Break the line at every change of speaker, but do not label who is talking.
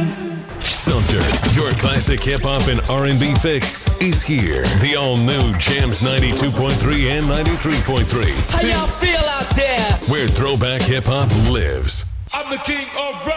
Sumter, your classic hip-hop and R&B fix, is here. The all-new Jams 92.3 and 93.3.
How y'all feel out there?
Where throwback hip-hop lives.
I'm the king of rap.